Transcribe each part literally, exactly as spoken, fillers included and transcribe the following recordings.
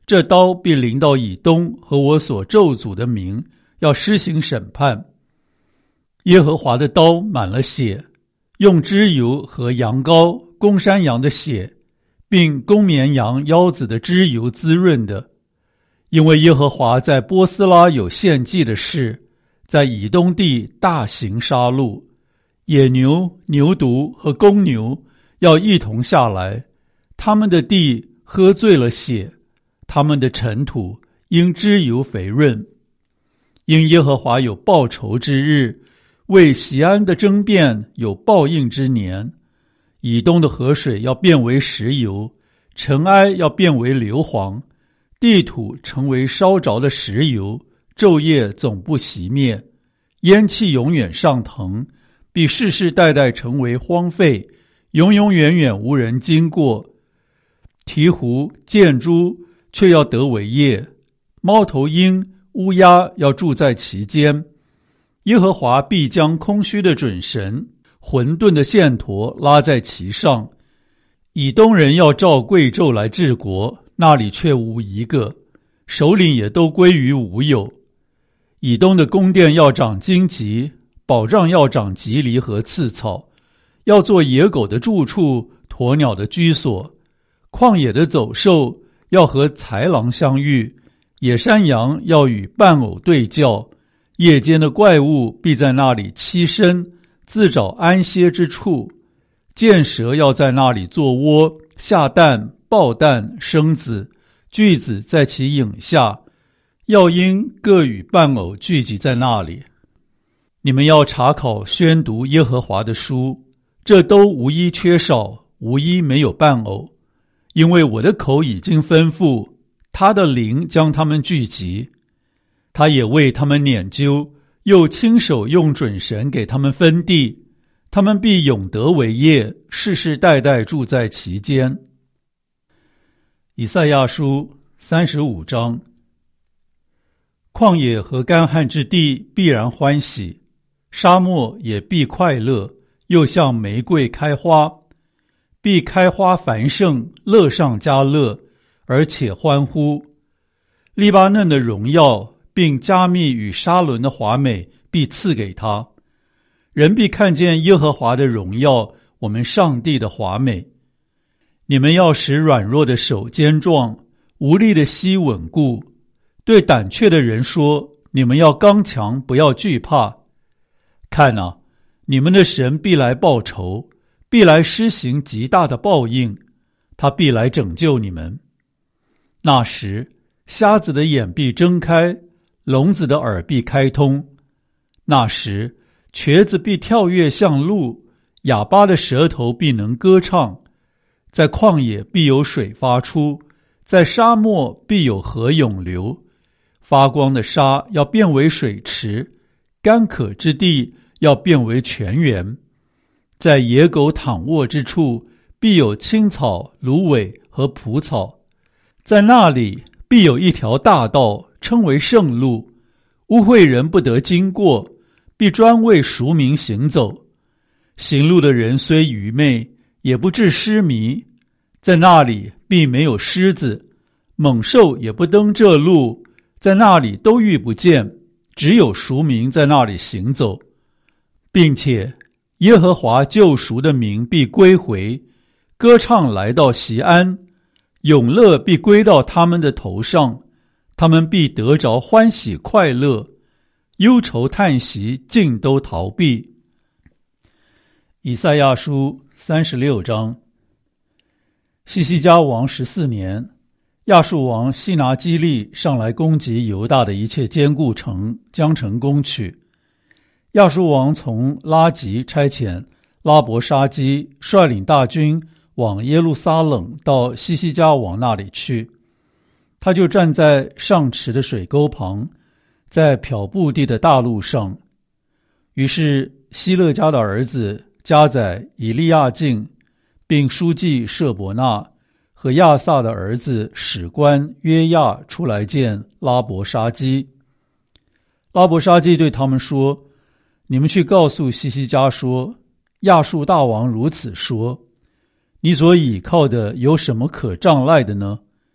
这刀必临到以东和我所咒诅的民，要施行审判。耶和华的刀满了血，用脂油和羊羔、公山羊的血，并公绵羊腰子的脂油滋润的。因为耶和华在波斯拉有献祭的事，在以东地大行杀戮，野牛、牛犊和公牛要一同下来，他们的地喝醉了血，他们的尘土因脂油肥润。因耶和华有报仇之日，为锡安的争辩有报应之年。以东的河水要变为石油，尘埃要变为硫磺，地土成为烧着的石油，昼夜总不熄灭，烟气永远上腾，必世世代代成为荒废，永永远远无人经过。鹈鹕、箭猪却要得为业，猫头鹰、乌鸦要住在其间。耶和华必将空虚的准绳、混沌的线砣拉在其上。以东人要照贵胄来治国，那里却无一个，首领也都归于无有。以东的宫殿要长荆棘，保障要长棘藜和刺草，要做野狗的住处，鸵鸟的居所。旷野的走兽要和豺狼相遇，野山羊要与伴偶对叫，夜间的怪物必在那里栖身，自找安歇之处。箭蛇要在那里做窝，下蛋、抱蛋、生子，巨子在其影下，要鹰各与伴偶聚集在那里。你们要查考宣读耶和华的书，这都无一缺少，无一没有伴偶。因为我的口已经吩咐，他的灵将他们聚集。他也为他们研究，又亲手用准绳给他们分地，他们必永得为业，世世代代住在其间。以赛亚书三十五章。旷野和干旱之地必然欢喜，沙漠也必快乐，又像玫瑰开花，必开花繁盛，乐上加乐，而且欢呼。利巴嫩的荣耀并加密与沙伦的华美必赐给他，人必看见耶和华的荣耀，我们上帝的华美。你们要使软弱的手坚壮，无力的膝稳固。对胆怯的人说，你们要刚强，不要惧怕。看啊，你们的神必来报仇，必来施行极大的报应，他必来拯救你们。那时，瞎子的眼必睁开，聋子的耳必开通。那时，瘸子必跳跃像鹿，哑巴的舌头必能歌唱。在旷野必有水发出，在沙漠必有河涌流。发光的沙要变为水池，干渴之地要变为泉源。在野狗躺卧之处，必有青草、芦苇和蒲草。在那里必有一条大道，称为圣路，污秽人不得经过，必专为赎民行走。行路的人虽愚昧，也不致失迷。在那里必没有狮子，猛兽也不登这路，在那里都遇不见，只有赎民在那里行走。并且耶和华救赎的名必归回，歌唱来到锡安，永乐必归到他们的头上，他们必得着欢喜快乐，忧愁叹息尽都逃避。以赛亚书三十六章。西西家王十四年，亚述王西拿基利上来攻击犹大的一切坚固城，将城攻取。亚述王从拉吉差遣拉伯沙基率领大军往耶路撒冷到西西家王那里去。他就站在上池的水沟旁，在漂布地的大路上。于是希勒家的儿子家宰以利亚敬，并书记舍伯纳和亚萨的儿子史官约亚出来见拉伯沙基。拉伯沙基对他们说，你们去告诉西西家说，亚述大王如此说，你所倚靠的有什么可仗赖的呢？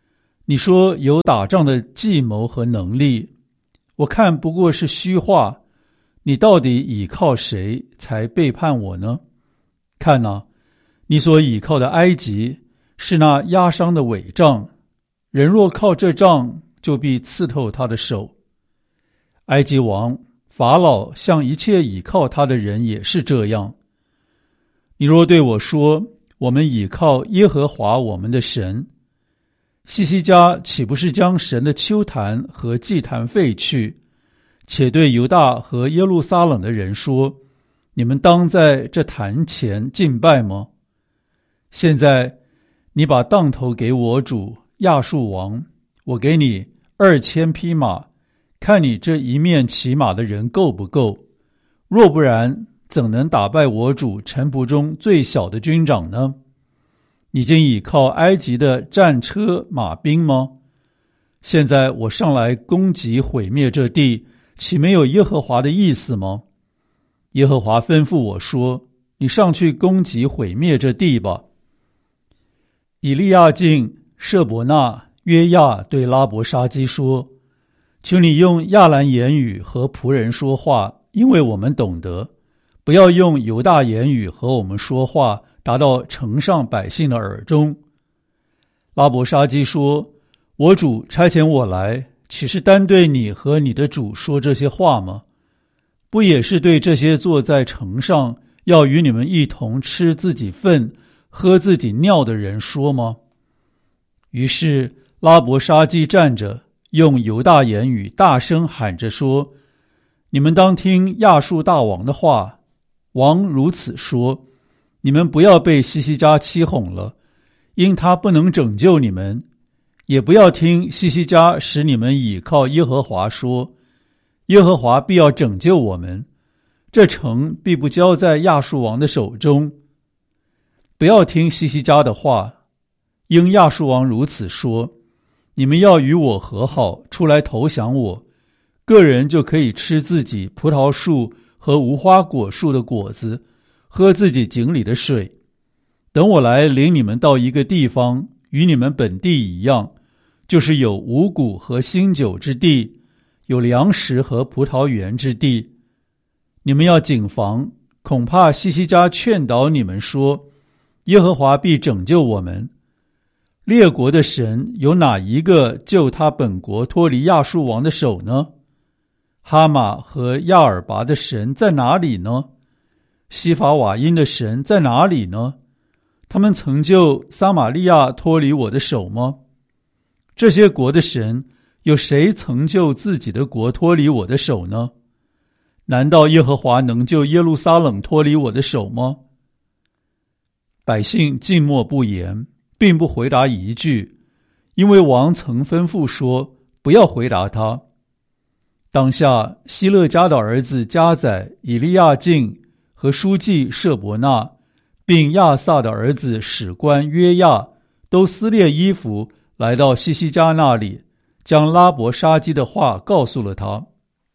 你说有打仗的计谋和能力，我看不过是虚话。你到底倚靠谁才背叛我呢？看哪，你所倚靠的埃及是那压伤的伪杖，人若靠这杖，就必刺透他的手。埃及王法老向一切倚靠他的人也是这样。你若对我说，我们倚靠耶和华我们的神，西西家岂不是将神的丘坛和祭坛废去，且对犹大和耶路撒冷的人说，你们当在这坛前敬拜吗？现在你把当头给我主亚述王，我给你二千匹马，看你这一面骑马的人够不够？若不然，怎能打败我主臣仆中最小的军长呢？你竟倚靠埃及的战车马兵吗？现在我上来攻击毁灭这地，岂没有耶和华的意思吗？耶和华吩咐我说，你上去攻击毁灭这地吧。以利亚敬、舍伯纳、约亚对拉伯沙基说，求你用亚兰言语和仆人说话，因为我们懂得，不要用犹大言语和我们说话，达到城上百姓的耳中。拉伯沙基说，我主差遣我来，岂是单对你和你的主说这些话吗？不也是对这些坐在城上，要与你们一同吃自己粪、喝自己尿的人说吗？于是拉伯沙基站着，用犹大言语大声喊着说，你们当听亚述大王的话。王如此说，你们不要被西西家欺哄了，因他不能拯救你们，也不要听西西家使你们倚靠耶和华说，耶和华必要拯救我们，这城必不交在亚述王的手中。不要听西西家的话，因亚述王如此说，你们要与我和好，出来投降我，个人就可以吃自己葡萄树和无花果树的果子，喝自己井里的水。等我来领你们到一个地方，与你们本地一样，就是有五谷和新酒之地，有粮食和葡萄园之地。你们要谨防，恐怕西西家劝导你们说，耶和华必拯救我们。列国的神有哪一个救他本国脱离亚述王的手呢？哈马和亚尔拔的神在哪里呢？西法瓦因的神在哪里呢？他们曾救撒玛利亚脱离我的手吗？这些国的神，有谁曾救自己的国脱离我的手呢？难道耶和华能救耶路撒冷脱离我的手吗？百姓静默不言，并不回答一句，因为王曾吩咐说，不要回答他。当下希勒家的儿子迦载、以利亚敬和书记舍伯纳，并亚萨的儿子史官约亚，都撕裂衣服来到西西家那里，将拉伯沙基的话告诉了他。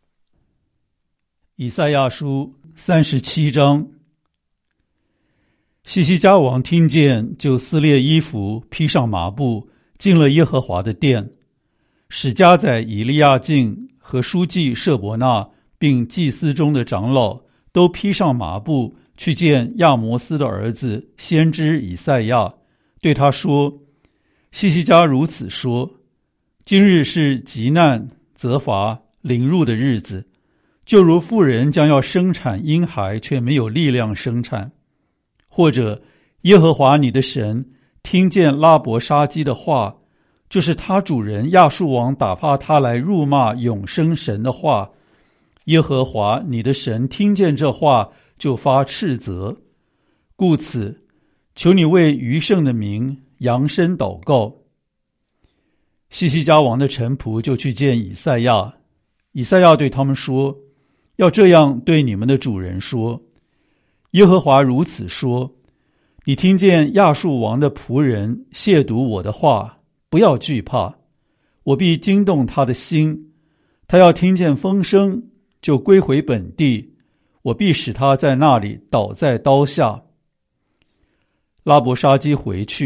以赛亚书三十七章。西西家王听见，就撕裂衣服，披上麻布，进了耶和华的殿，使迦载、以利亚敬和书记舍伯纳，并祭司中的长老，都披上麻布，去见亚摩斯的儿子先知以赛亚，对他说，西西家如此说，今日是急难、责罚、凌辱的日子，就如妇人将要生产婴孩，却没有力量生产。或者耶和华你的神听见拉伯沙基的话，就是他主人亚述王打发他来辱骂永生神的话，耶和华你的神听见这话，就发斥责。故此，求你为余剩的民扬声祷告。西西家王的臣仆就去见以赛亚，以赛亚对他们说，要这样对你们的主人说，耶和华如此说，你听见亚述王的仆人亵渎我的话，不要惧怕，我必惊动他的心，他要听见风声，就归回本地，我必使他在那里倒在刀下。拉伯沙基回去，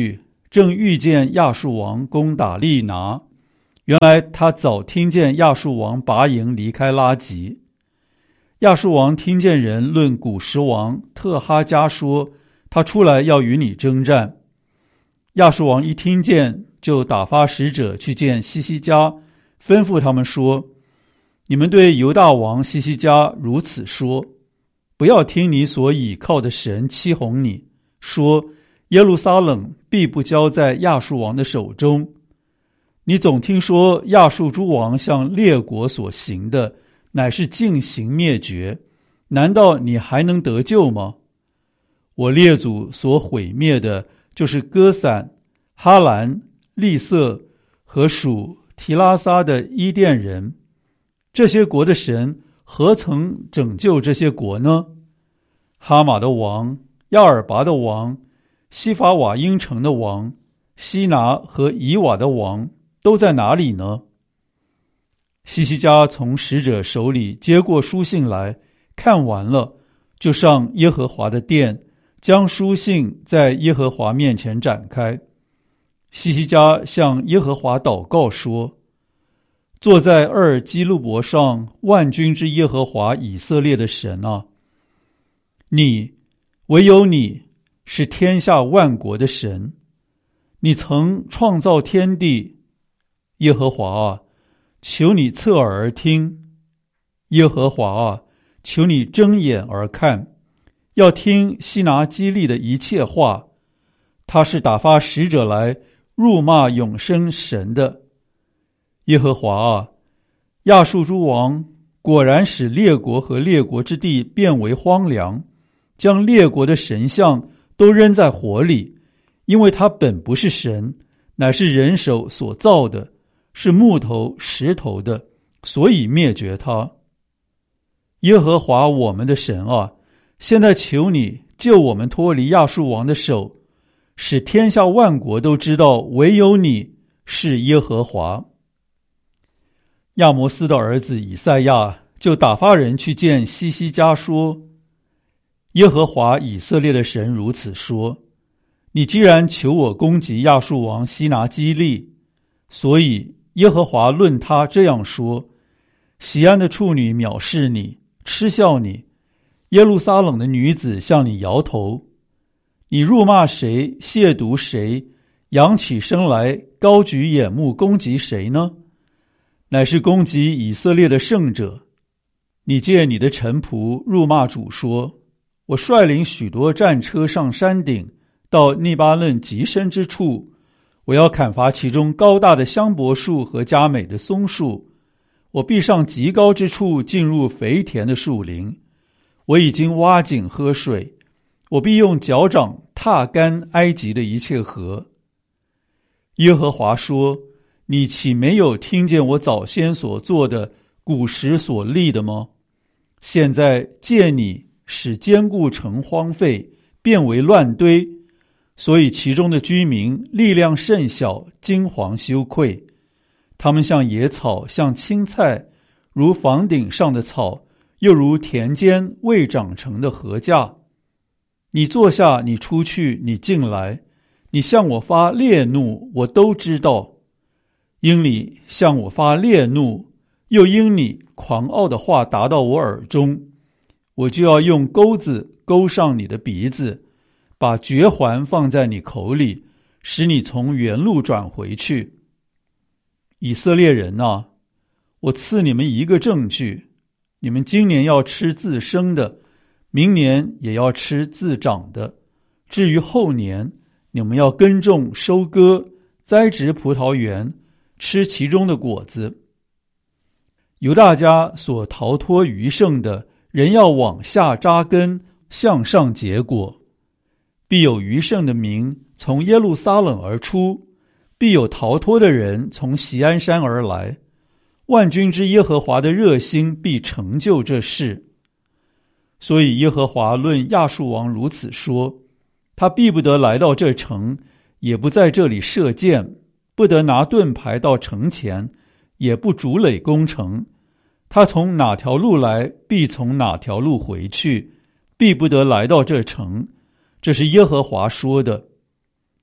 正遇见亚述王攻打利拿。原来他早听见亚述王拔营离开拉吉。亚述王听见人论古时王特哈加说，他出来要与你征战。亚述王一听见，就打发使者去见西西家，吩咐他们说，你们对犹大王西西家如此说，不要听你所倚靠的神欺哄你，说耶路撒冷必不交在亚述王的手中。你总听说亚述诸王向列国所行的乃是尽行灭绝，难道你还能得救吗？我列祖所毁灭的就是歌散、哈兰、利色和属提拉撒的伊甸人，这些国的神何曾拯救这些国呢？哈马的王、亚尔拔的王、西法瓦因城的王、西拿和以瓦的王都在哪里呢？西西家从使者手里接过书信来，看完了，就上耶和华的殿，将书信在耶和华面前展开。西西家向耶和华祷告说，坐在二基路伯上万军之耶和华以色列的神啊，你，唯有你是天下万国的神，你曾创造天地。耶和华啊，求你侧耳而听，耶和华啊，求你睁眼而看，要听西拿基利的一切话。他是打发使者来辱骂永生神的。耶和华啊，亚述诸王果然使列国和列国之地变为荒凉，将列国的神像都扔在火里，因为他本不是神，乃是人手所造的，是木头石头的，所以灭绝他。耶和华我们的神啊，现在求你救我们脱离亚述王的手，使天下万国都知道唯有你是耶和华。亚摩斯的儿子以赛亚就打发人去见西西家说，耶和华以色列的神如此说，你既然求我攻击亚述王西拿基利，所以耶和华论他这样说，喜安的处女藐视你，嗤笑你，耶路撒冷的女子向你摇头。你辱骂谁，亵渎谁，扬起身来高举眼目攻击谁呢？乃是攻击以色列的圣者。你借你的臣仆辱骂主说，我率领许多战车上山顶，到利巴嫩极深之处，我要砍伐其中高大的香柏树和佳美的松树，我必上极高之处，进入肥田的树林。我已经挖井喝水，我必用脚掌踏干埃及的一切河。耶和华说，你岂没有听见我早先所做的，古时所立的吗？现在借你使坚固城荒废，变为乱堆，所以其中的居民力量甚小，惊惶羞愧。他们像野草，像青菜，如房顶上的草，又如田间未长成的禾稼。你坐下，你出去，你进来，你向我发烈怒，我都知道。因你向我发烈怒，又因你狂傲的话达到我耳中，我就要用钩子钩上你的鼻子，把绝环放在你口里，使你从原路转回去。以色列人啊，我赐你们一个证据，你们今年要吃自生的，明年也要吃自长的，至于后年，你们要耕种收割，栽植葡萄园，吃其中的果子。犹大家所逃脱余剩的，人要往下扎根，向上结果。必有余剩的民从耶路撒冷而出，必有逃脱的人从锡安山而来。万军之耶和华的热心必成就这事。所以耶和华论亚述王如此说，他必不得来到这城，也不在这里射箭，不得拿盾牌到城前，也不筑垒攻城。他从哪条路来，必从哪条路回去，必不得来到这城。这是耶和华说的。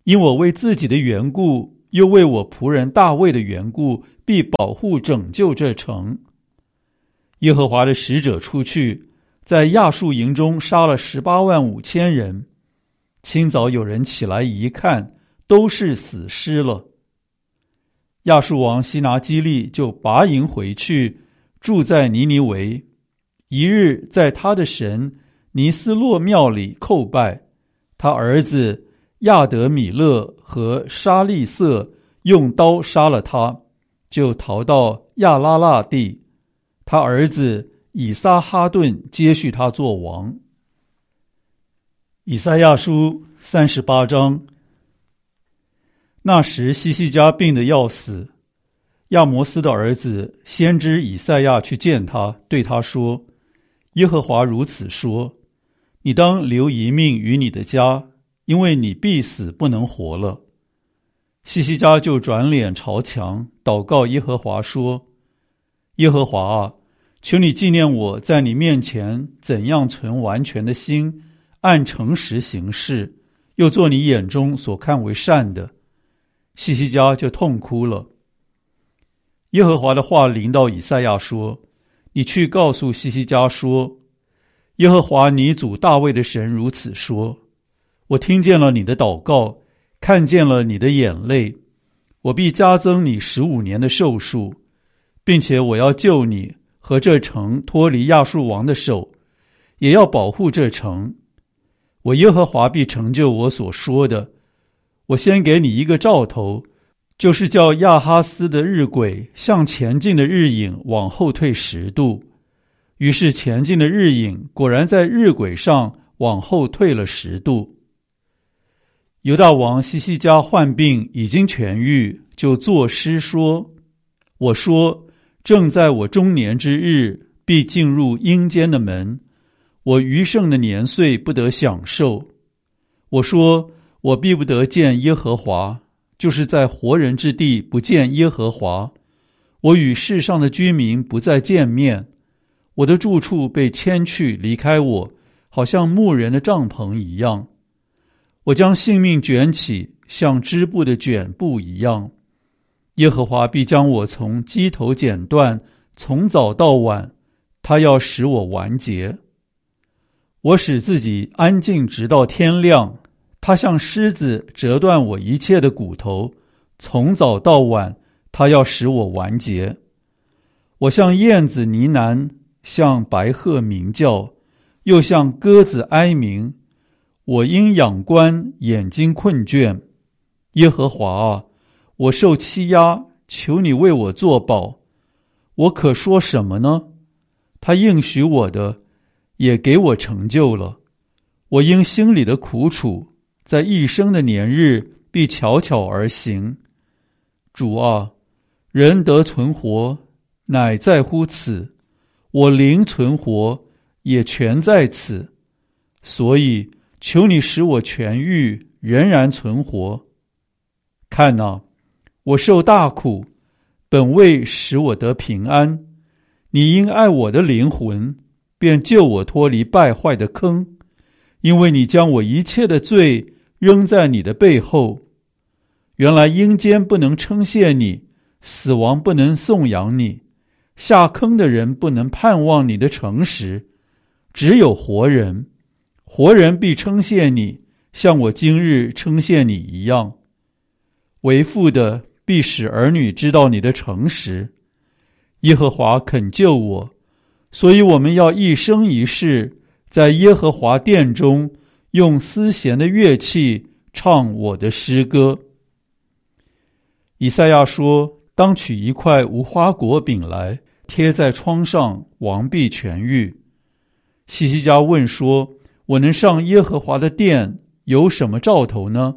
因我为自己的缘故，又为我仆人大卫的缘故，必保护拯救这城。耶和华的使者出去，在亚述营中杀了十八万五千人。清早有人起来一看，都是死尸了。亚述王西拿基利就拔营回去，住在尼尼微。一日在他的神尼斯洛庙里叩拜，他儿子亚德米勒和沙利瑟用刀杀了他，就逃到亚拉腊地。他儿子以撒哈顿接续他做王。以赛亚书三十八章。那时西西家病得要死，亚摩斯的儿子先知以赛亚去见他，对他说：耶和华如此说，你当留一命于你的家，因为你必死不能活了。西西家就转脸朝墙，祷告耶和华说：耶和华啊，求你纪念我在你面前怎样存完全的心，按诚实行事，又做你眼中所看为善的。西西家就痛哭了。耶和华的话临到以赛亚说：你去告诉西西家说，耶和华你祖大卫的神如此说，我听见了你的祷告，看见了你的眼泪，我必加增你十五年的寿数，并且我要救你和这城脱离亚述王的手，也要保护这城。我耶和华必成就我所说的。我先给你一个兆头，就是叫亚哈斯的日晷向前进的日影往后退十度。于是前进的日影果然在日晷上往后退了十度。犹大王西西家患病已经痊愈，就作诗说：我说，正在我中年之日，必进入阴间的门，我余剩的年岁不得享受。我说，我必不得见耶和华，就是在活人之地不见耶和华。我与世上的居民不再见面，我的住处被迁去离开我，好像牧人的帐篷一样。我将性命卷起，像织布的卷布一样。耶和华必将我从机头剪断，从早到晚，他要使我完结。我使自己安静直到天亮，他像狮子折断我一切的骨头，从早到晚，他要使我完结。我像燕子呢喃，像白鹤鸣叫，又像鸽子哀鸣。我因仰观，眼睛困倦。耶和华啊，我受欺压，求你为我作保。我可说什么呢？他应许我的，也给我成就了。我因心里的苦楚，在一生的年日必悄悄而行。主啊，人得存活，乃在乎此；我灵存活，也全在此。所以求你使我痊愈，仍然存活。看哪，我受大苦，本为使我得平安。你因爱我的灵魂，便救我脱离败坏的坑，因为你将我一切的罪扔在你的背后。原来阴间不能称谢你，死亡不能颂扬你，下坑的人不能盼望你的诚实，只有活人。活人必称谢你，像我今日称谢你一样。为父的必使儿女知道你的诚实。耶和华肯救我，所以我们要一生一世在耶和华殿中用丝弦的乐器唱我的诗歌。以赛亚说，当取一块无花果饼来，贴在窗上，王必痊愈。西西家问说，我能上耶和华的殿，有什么兆头呢？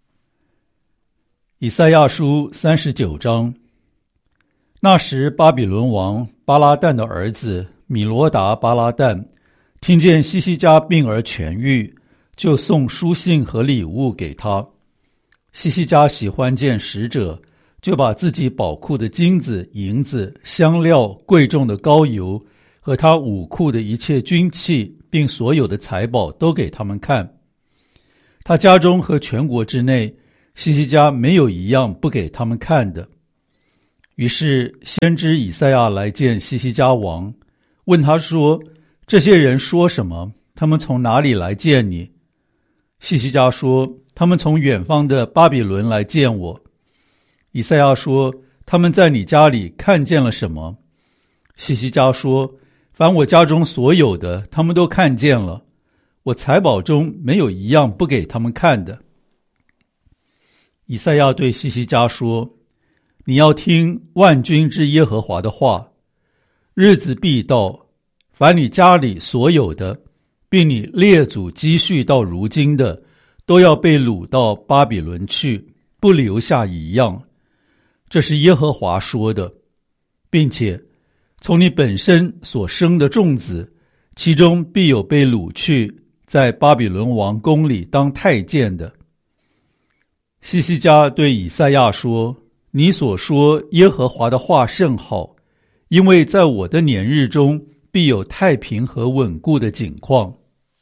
以赛亚书三十九章。那时巴比伦王巴拉旦的儿子米罗达巴拉旦听见西西家病而痊愈，就送书信和礼物给他。西西家喜欢见使者，就把自己宝库的金子、银子、香料、贵重的膏油和他武库的一切军器，并所有的财宝都给他们看。他家中和全国之内， 西西家没有一样不给他们看的。于是先知以赛亚来见西西家王，问他说：这些人说什么？他们从哪里来见你？西西家说：他们从远方的巴比伦来见我。以赛亚说：他们在你家里看见了什么？西西家说：凡我家中所有的，他们都看见了，我财宝中没有一样不给他们看的。以赛亚对西西家说：你要听万军之耶和华的话，日子必到，凡你家里所有的，并你列祖积蓄到如今的，都要被掳到巴比伦去，不留下一样。这是耶和华说的，并且从你本身所生的众子，其中必有被掳去，在巴比伦王宫里当太监的。西西家对以赛亚说：你所说耶和华的话甚好，因为在我的年日中必有太平和稳固的景况。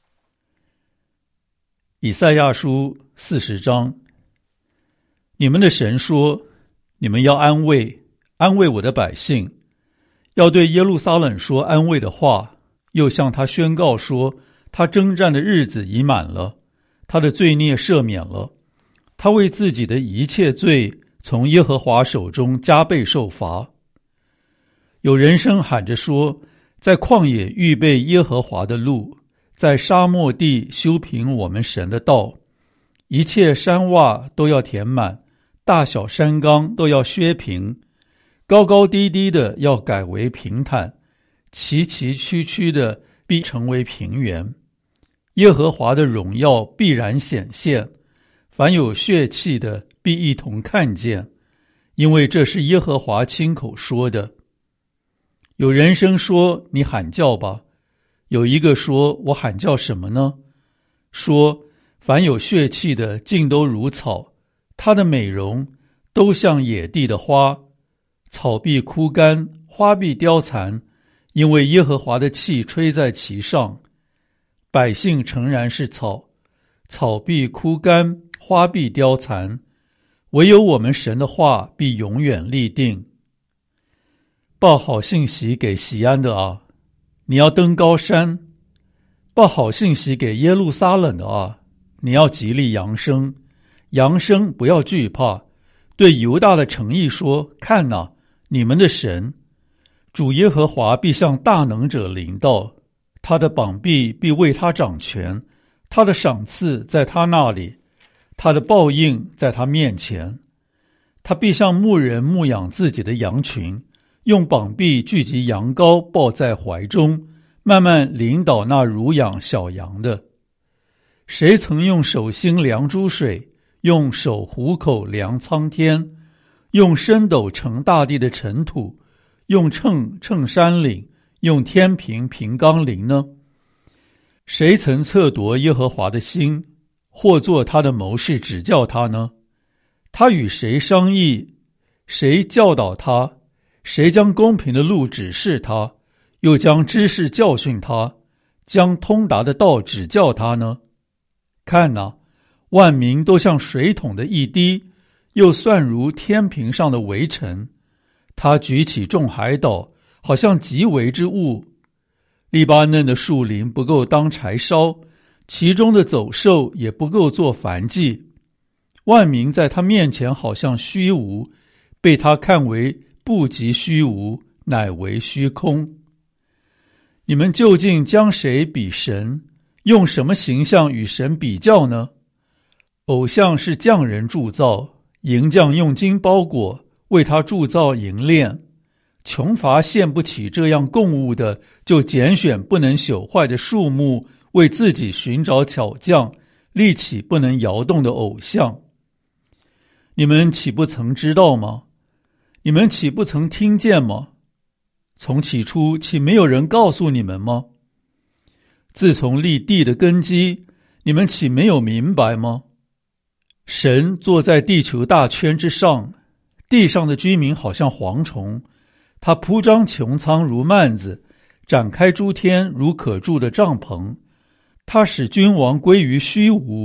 以赛亚书四十章。你们的神说：你们要安慰安慰我的百姓，要对耶路撒冷说安慰的话，又向他宣告说，他征战的日子已满了，他的罪孽赦免了，他为自己的一切罪从耶和华手中加倍受罚。有人声喊着说，在旷野预备耶和华的路，在沙漠地修平我们神的道，一切山洼都要填满，大小山冈都要削平，高高低低的要改为平坦，崎崎岖岖的必成为平原。耶和华的荣耀必然显现，凡有血气的必一同看见，因为这是耶和华亲口说的。有人声说，你喊叫吧。有一个说，我喊叫什么呢？说，凡有血气的尽都如草，它的美容都像野地的花，草必枯干，花必凋残，因为耶和华的气吹在其上。百姓诚然是草，草必枯干，花必凋残，唯有我们神的话必永远立定。报好信息给锡安的啊，你要登高山；报好信息给耶路撒冷的啊，你要极力扬声。扬声，不要惧怕。对犹大的城邑说，看哪，你们的神主耶和华必向大能者临到，他的膀臂必为他掌权，他的赏赐在他那里，他的报应在他面前。他必像牧人牧养自己的羊群，用膀臂聚集羊羔，抱在怀中，慢慢领导那乳养小羊的。谁曾用手心量诸水，用手虎口量苍天，用升斗盛大地的尘土，用秤称山岭，用天平平冈陵呢？谁曾测夺耶和华的心，或做他的谋士指教他呢？他与谁商议，谁教导他？谁将公平的路指示他，又将知识教训他，将通达的道指教他呢？看哪，万民都像水桶的一滴，又算如天平上的微尘。他举起众海岛，好像极微之物。利巴嫩的树林不够当柴烧，其中的走兽也不够做燔祭。万民在他面前好像虚无，被他看为不及虚无，乃为虚空。你们究竟将谁比神？用什么形象与神比较呢？偶像是匠人铸造，银匠用金包裹，为他铸造银链。穷乏献不起这样供物的，就拣选不能朽坏的树木，为自己寻找巧匠，立起不能摇动的偶像。你们岂不曾知道吗？你们岂不曾听见吗？从起初岂没有人告诉你们吗？自从立地的根基，你们岂没有明白吗？神坐在地球大圈之上，地上的居民好像蝗虫，他铺张穹苍如幔子，展开诸天如可住的帐篷。他使君王归于虚无，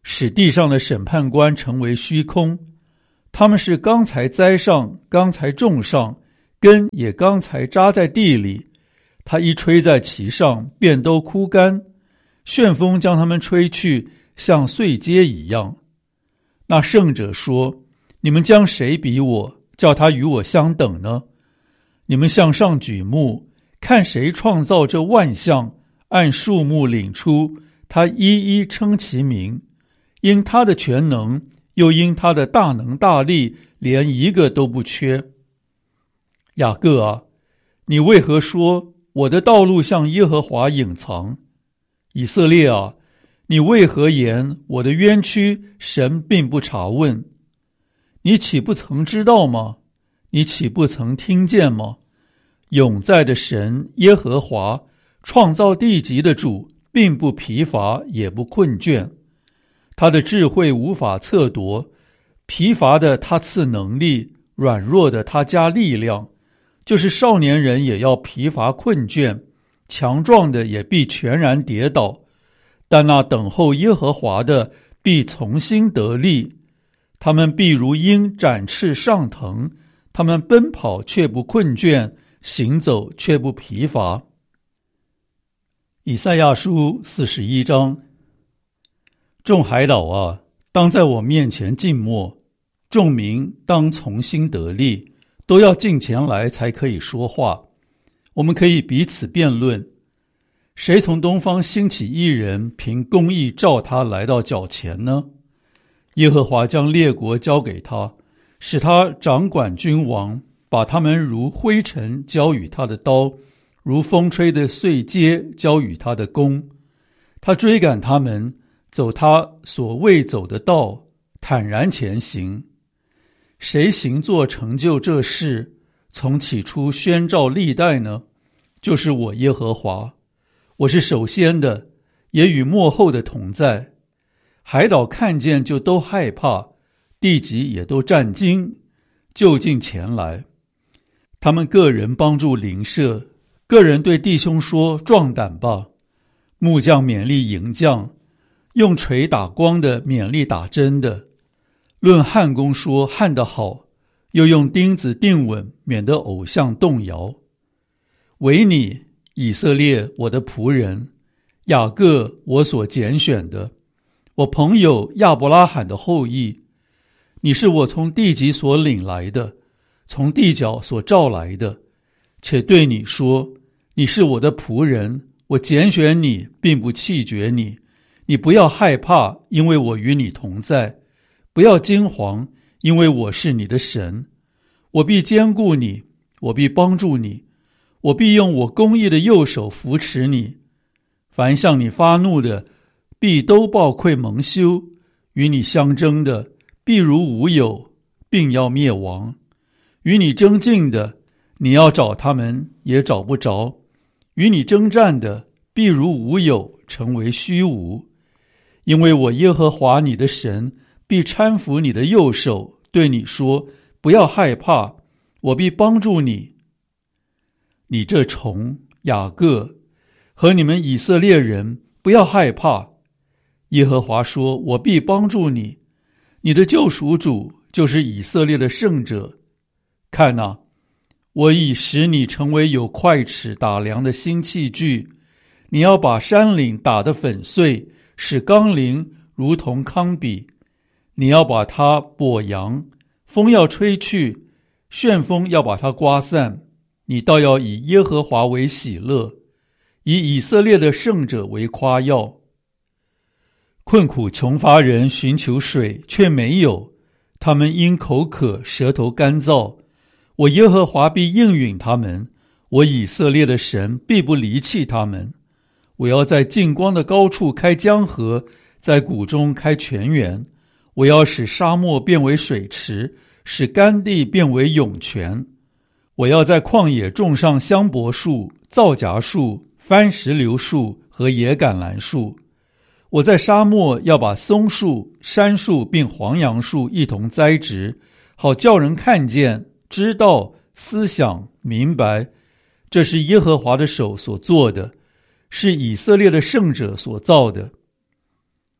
使地上的审判官成为虚空。他们是刚才栽上，刚才种上，根也刚才扎在地里，他一吹在其上，便都枯干，旋风将他们吹去，像碎秸一样。那圣者说：你们将谁比我，叫他与我相等呢？你们向上举目，看谁创造这万象，按数目领出，他一一称其名，因他的全能，又因他的大能大力，连一个都不缺。雅各啊，你为何说我的道路向耶和华隐藏？以色列啊，你为何言我的冤屈神并不查问？你岂不曾知道吗？你岂不曾听见吗？永在的神耶和华，创造地极的主，并不疲乏也不困倦。他的智慧无法测度，疲乏的他赐能力，软弱的他加力量。就是少年人也要疲乏困倦，强壮的也必全然跌倒。但那等候耶和华的必从心得力，他们必如鹰展翅上腾，他们奔跑却不困倦，行走却不疲乏。以赛亚书四十一章。众海岛啊，当在我面前静默，众民当从心得力，都要近前来才可以说话。我们可以彼此辩论，谁从东方兴起一人，凭公义召他来到脚前呢？耶和华将列国交给他，使他掌管君王，把他们如灰尘交与他的刀，如风吹的碎秸交与他的弓。他追赶他们，走他所未走的道，坦然前行。谁行作成就这事，从起初宣召历代呢？就是我耶和华。我是首先的，也与末后的同在。海岛看见就都害怕，地极也都战惊，就近前来。他们个人帮助邻舍，个人对弟兄说：壮胆吧！木匠勉励银匠，用锤打光的勉励打针的。论焊工说：焊得好，又用钉子钉稳，免得偶像动摇。唯你以色列，我的仆人，雅各，我所拣选的，我朋友亚伯拉罕的后裔，你是我从地极所领来的，从地角所召来的，且对你说：你是我的仆人，我拣选你，并不弃绝你。你不要害怕，因为我与你同在；不要惊惶，因为我是你的神。我必坚固你，我必帮助你，我必用我公义的右手扶持你。凡向你发怒的，必都抱愧蒙羞；与你相争的，必如无有，并要灭亡。与你争竞的，你要找他们，也找不着；与你征战的，必如无有，成为虚无。因为我耶和华你的神必搀扶你的右手，对你说：不要害怕，我必帮助你。你这虫雅各和你们以色列人，不要害怕。耶和华说：我必帮助你，你的救赎主就是以色列的圣者。看哪，我已使你成为有快尺打量的新器具，你要把山岭打得粉碎，使冈陵如同糠秕。你要把它簸扬，风要吹去，旋风要把它刮散。你倒要以耶和华为喜乐，以以色列的圣者为夸耀。困苦穷乏人寻求水，却没有，他们因口渴，舌头干燥。我耶和华必应允他们，我以色列的神必不离弃他们。我要在近光的高处开江河，在谷中开泉源。我要使沙漠变为水池，使干地变为涌泉。我要在旷野种上香柏树、皂荚树、番石榴树和野橄榄树。我在沙漠要把松树、杉树并黄杨树一同栽植，好叫人看见、知道、思想、明白，这是耶和华的手所做的，是以色列的圣者所造的。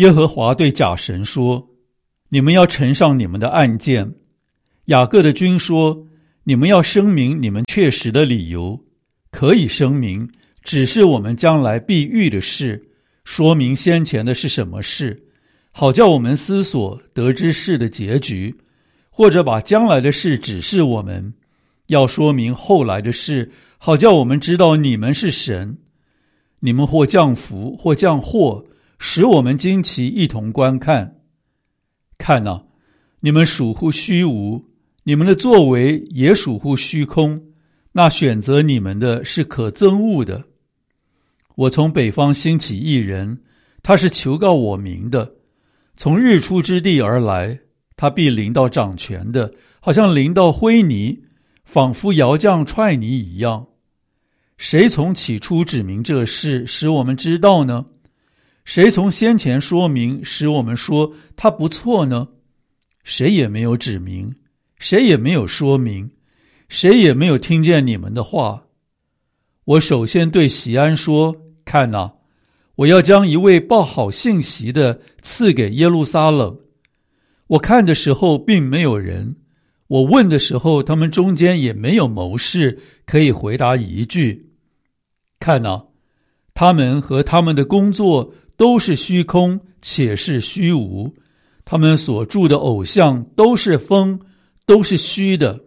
耶和华对假神说：你们要呈上你们的案件。雅各的君说：你们要声明你们确实的理由，可以声明，只是我们将来必遇的事，说明先前的是什么事，好叫我们思索得知事的结局，或者把将来的事指示我们，要说明后来的事，好叫我们知道你们是神。你们或降福，或降祸，使我们惊奇，一同观看。看哪，你们属乎虚无，你们的作为也属乎虚空，那选择你们的是可憎恶的。我从北方兴起一人，他是求告我名的，从日出之地而来，他必临到掌权的，好像临到灰泥，仿佛窑匠踹泥一样。谁从起初指明这事，使我们知道呢？谁从先前说明，使我们说他不错呢？谁也没有指明，谁也没有说明，谁也没有听见你们的话。我首先对西安说：看哪，我要将一位报好信息的赐给耶路撒冷。我看的时候并没有人，我问的时候他们中间也没有谋士可以回答一句。看哪，他们和他们的工作都是虚空，且是虚无，他们所铸的偶像都是风，都是虚的。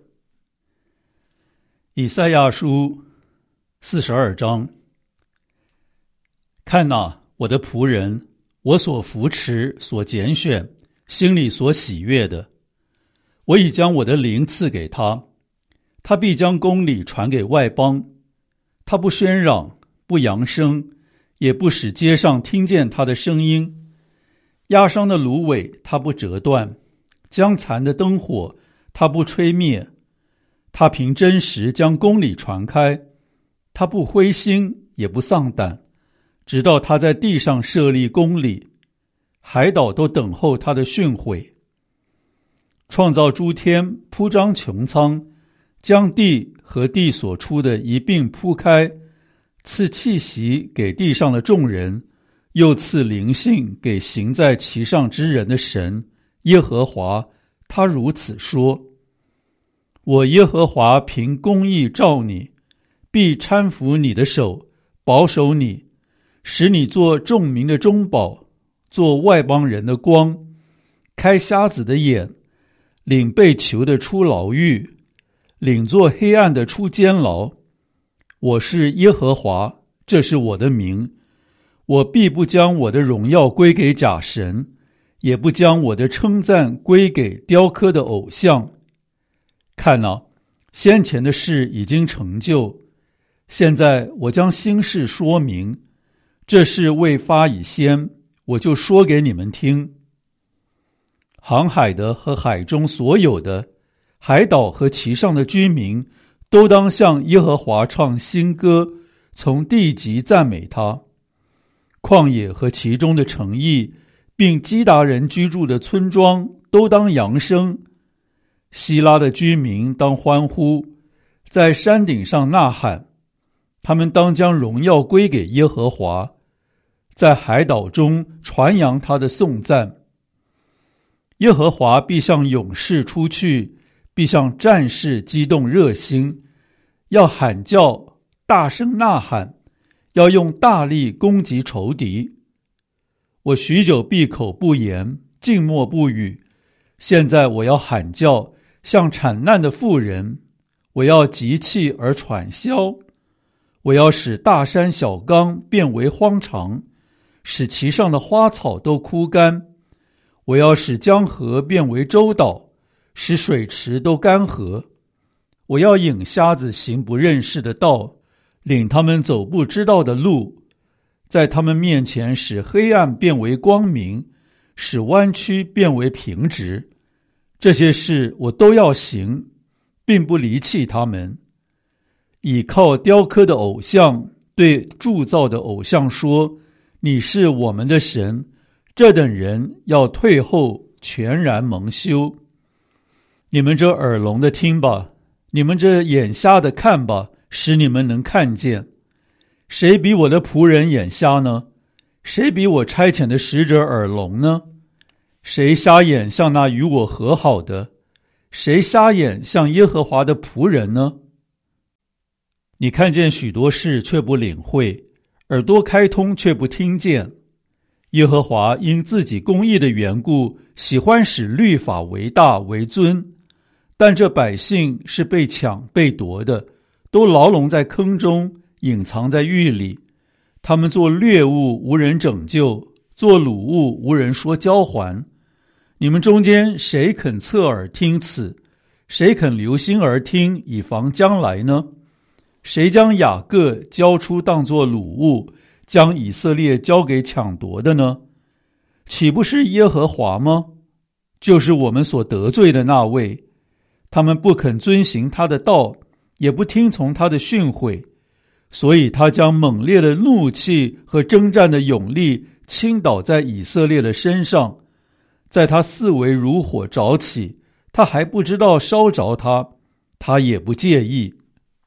以赛亚书四十二章。看哪，我的仆人，我所扶持，所拣选，心里所喜悦的，我已将我的灵赐给他，他必将公理传给外邦。他不喧嚷，不扬声，也不使街上听见他的声音。压伤的芦苇他不折断，将残的灯火他不吹灭。他凭真实将公理传开，他不灰心也不丧胆，直到他在地上设立公理，海岛都等候他的训诲。创造诸天，铺张穹苍，将地和地所出的一并铺开，赐气息给地上的众人，又赐灵性给行在其上之人的神耶和华，他如此说：我耶和华凭公义召你，必搀扶你的手，保守你，使你做众民的中保，做外邦人的光，开瞎子的眼，领被囚的出牢狱，领做黑暗的出监牢。我是耶和华，这是我的名。我必不将我的荣耀归给假神，也不将我的称赞归给雕刻的偶像。看哪，先前的事已经成就，现在我将新事说明。这事未发以先，我就说给你们听。航海的和海中所有的，海岛和其上的居民，都当向耶和华唱新歌，从地极赞美他。旷野和其中的城邑，并基达人居住的村庄，都当扬声。希拉的居民当欢呼，在山顶上呐喊。他们当将荣耀归给耶和华，在海岛中传扬他的颂赞。耶和华必向勇士出去，必向战士激动热心，要喊叫，大声呐喊，要用大力攻击仇敌。我许久闭口不言，静默不语，现在我要喊叫，像产难的妇人，我要急气而喘息，我要使大山小冈变为荒场，使其上的花草都枯干。我要使江河变为洲岛，使水池都干涸。我要引瞎子行不认识的道，领他们走不知道的路，在他们面前使黑暗变为光明，使弯曲变为平直。这些事我都要行，并不离弃他们。倚靠雕刻的偶像，对铸造的偶像说：你是我们的神。这等人要退后，全然蒙羞。你们这耳聋的听吧，你们这眼瞎的看吧，使你们能看见。谁比我的仆人眼瞎呢？ 谁比我差遣的使者耳聋呢？谁瞎眼像那与我和好的？谁瞎眼像耶和华的仆人呢？你看见许多事却不领会，耳朵开通却不听见。耶和华因自己公义的缘故，喜欢使律法为大为尊，但这百姓是被抢被夺的，都牢笼在坑中，隐藏在狱里。他们做掠物，无人拯救；做掳物，无人说交还。你们中间谁肯侧耳听此？谁肯留心而听，以防将来呢？谁将雅各交出当作掳物，将以色列交给抢夺的呢？岂不是耶和华吗？就是我们所得罪的那位。他们不肯遵行他的道，也不听从他的训诲，所以他将猛烈的怒气和征战的勇力倾倒在以色列的身上，在他四围如火着起，他还不知道烧着他，他也不介意。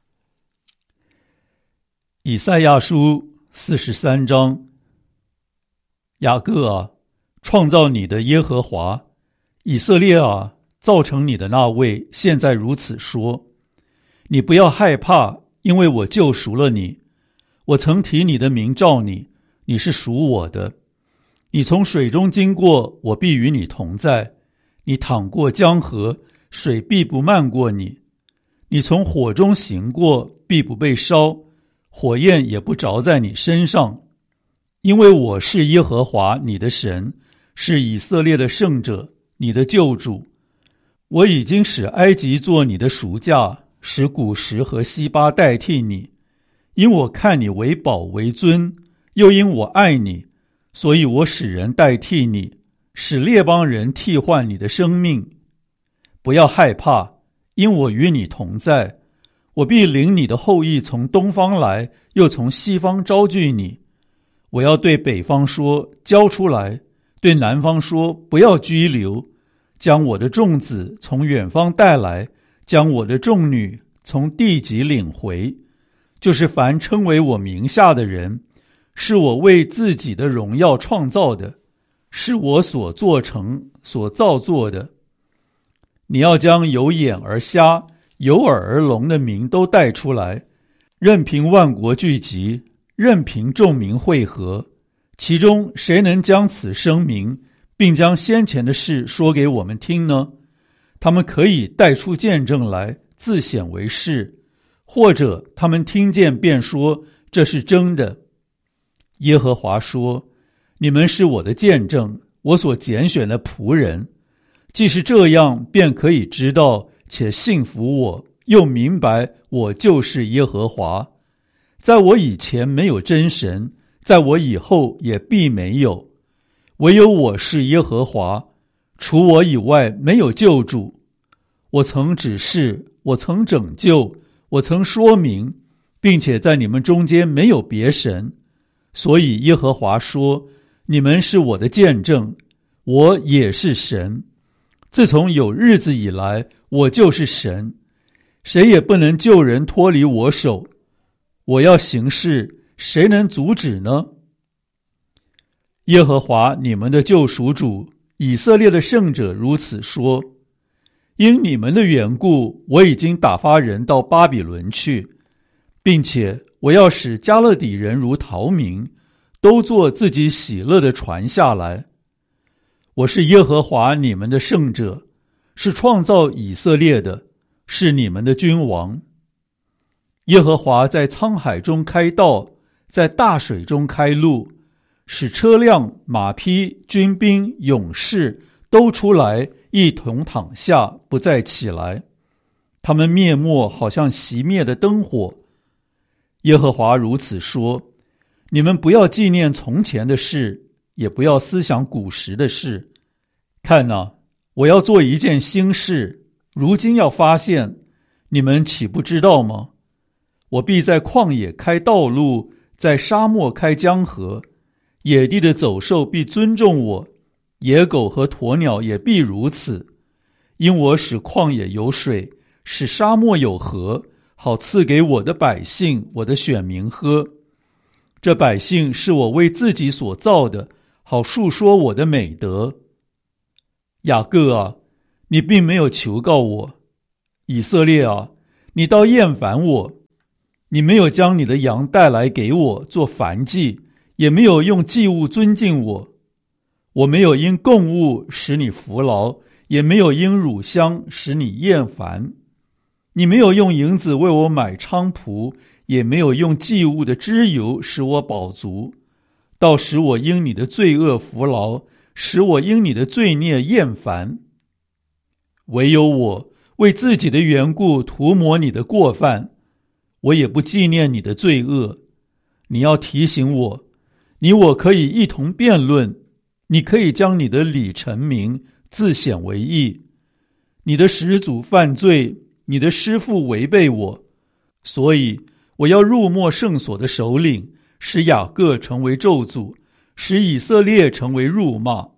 以赛亚书四十三章。雅各啊，创造你的耶和华，以色列啊，造成你的那位，现在如此说：你不要害怕，因为我救赎了你。我曾提你的名召你，你是属我的。你从水中经过，我必与你同在；你淌过江河，水必不漫过你。你从火中行过，必不被烧，火焰也不着在你身上。因为我是耶和华你的神，是以色列的圣者，你的救主。我已经使埃及做你的赎价，使古时和西巴代替你。因我看你为宝为尊，又因我爱你，所以我使人代替你，使列邦人替换你的生命。不要害怕，因我与你同在。我必领你的后裔从东方来，又从西方招聚你。我要对北方说，交出来；对南方说，不要拘留。将我的众子从远方带来，将我的众女从地极领回。就是凡称为我名下的人，是我为自己的荣耀创造的，是我所做成所造作的。你要将有眼而瞎，有耳而聋的民都带出来，任凭万国聚集，任凭众民会合。其中谁能将此声明，并将先前的事说给我们听呢？他们可以带出见证来，自显为是，或者他们听见便说这是真的。耶和华说：你们是我的见证，我所拣选的仆人。既是这样，便可以知道且信服我，又明白我就是耶和华。在我以前没有真神，在我以后也必没有。唯有我是耶和华，除我以外没有救主。我曾指示，我曾拯救，我曾说明，并且在你们中间没有别神。所以耶和华说：你们是我的见证，我也是神。自从有日子以来，我就是神，谁也不能救人脱离我手。我要行事，谁能阻止呢？耶和华你们的救赎主，以色列的圣者如此说：因你们的缘故，我已经打发人到巴比伦去，并且我要使加勒底人如逃民，都做自己喜乐的船下来。我是耶和华你们的圣者，是创造以色列的，是你们的君王。耶和华在沧海中开道，在大水中开路，使车辆、马匹、军兵、勇士都出来，一同躺下，不再起来。他们灭没，好像熄灭的灯火。耶和华如此说：你们不要纪念从前的事，也不要思想古时的事。看哪，我要做一件新事，如今要发现，你们岂不知道吗？我必在旷野开道路，在沙漠开江河。野地的走兽必尊重我，野狗和鸵鸟也必如此。因我使旷野有水，使沙漠有河，好赐给我的百姓，我的选民喝。 这百姓是我为自己所造的，好述说我的美德。雅各啊，你并没有求告我；以色列啊，你倒厌烦我。你没有将你的羊带来给我做燔祭，也没有用祭物尊敬我。我没有因供物使你服劳，也没有因乳香使你厌烦。你没有用银子为我买菖蒲，也没有用祭物的脂油使我饱足，倒使我因你的罪恶服劳，使我因你的罪孽厌烦。唯有我为自己的缘故涂抹你的过犯，我也不纪念你的罪恶。你要提醒我，你我可以一同辩论，你可以将你的理陈明，自显为义。你的始祖犯罪，你的师父违背我，所以我要入没圣所的首领，使雅各成为咒诅，使以色列成为辱骂。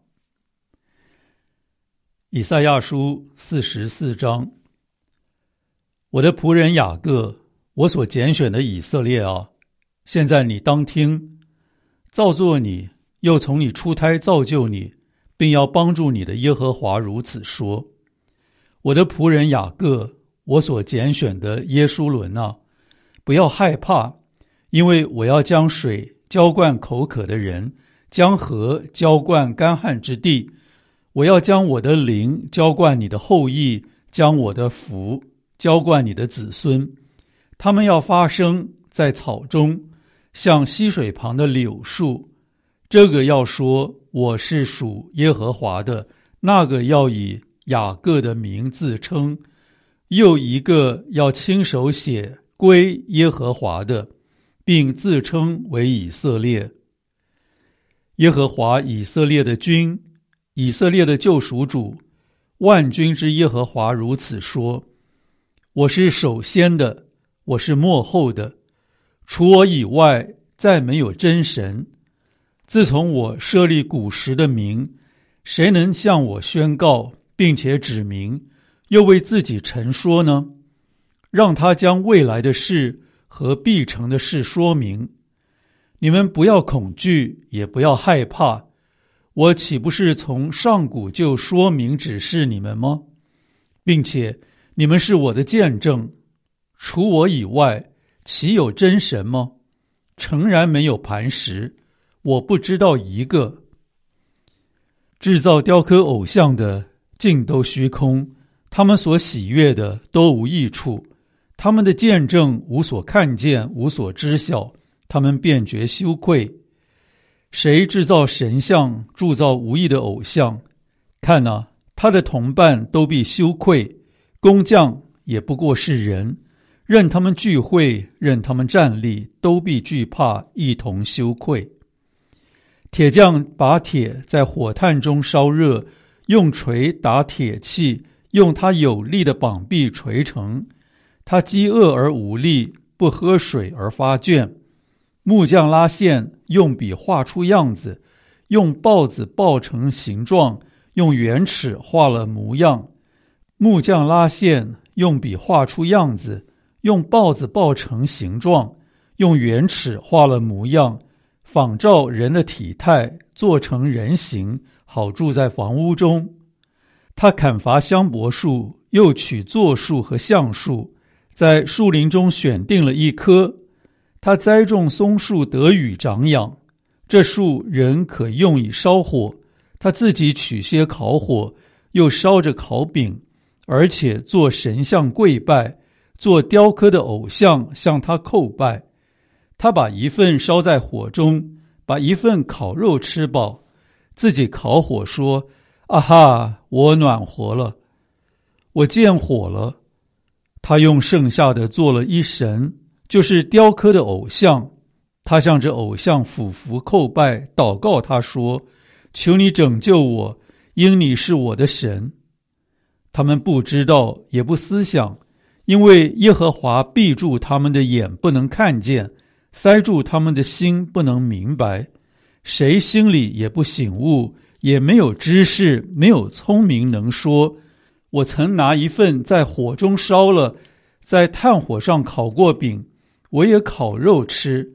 以赛亚书四十四章。我的仆人雅各，我所拣选的以色列啊，现在你当听，造作你，又从你出胎造就你，并要帮助你的耶和华如此说：我的仆人雅各，我所拣选的耶书伦啊，不要害怕，因为我要将水浇灌口渴的人，将河浇灌干旱之地。我要将我的灵浇灌你的后裔，将我的福浇灌你的子孙。他们要发生在草中，像溪水旁的柳树。这个要说我是属耶和华的，那个要以雅各的名自称，又一个要亲手写归耶和华的，并自称为以色列。耶和华以色列的君，以色列的救赎主，万军之耶和华如此说：我是首先的，我是末后的，除我以外再没有真神。自从我设立古时的名，谁能向我宣告并且指明，又为自己陈说呢？让他将未来的事和必成的事说明。你们不要恐惧，也不要害怕。我岂不是从上古就说明指示你们吗？并且你们是我的见证。除我以外，岂有真神吗？诚然没有磐石，我不知道一个。制造雕刻偶像的尽都虚空，他们所喜悦的都无益处，他们的见证无所看见，无所知晓，他们便觉羞愧。谁制造神像，铸造无益的偶像，看啊，他的同伴都必羞愧，工匠也不过是人，任他们聚会，任他们站立，都必惧怕，一同羞愧。铁匠把铁在火炭中烧热，用锤打铁器，用他有力的膀臂锤成。他饥饿而无力，不喝水而发倦。木匠拉线，用笔画出样子，用刨子刨成形状，用圆尺画了模样。木匠拉线，用笔画出样子，用刨子刨成形状，用圆尺画了模样，仿照人的体态，做成人形，好住在房屋中。他砍伐香柏树，又取柞树和橡树，在树林中选定了一棵。他栽种松树，得雨长养，这树人可用以烧火。他自己取些烤火，又烧着烤饼，而且做神像跪拜，做雕刻的偶像向他叩拜。他把一份烧在火中，把一份烤肉吃饱，自己烤火说：啊哈，我暖和了，我见火了。他用剩下的做了一神，就是雕刻的偶像。他向这偶像俯伏叩拜，祷告他说：求你拯救我，因你是我的神。他们不知道，也不思想，因为耶和华闭住他们的眼，不能看见，塞住他们的心，不能明白。谁心里也不醒悟，也没有知识，没有聪明能说：我曾拿一份在火中烧了，在炭火上烤过饼，我也烤肉吃，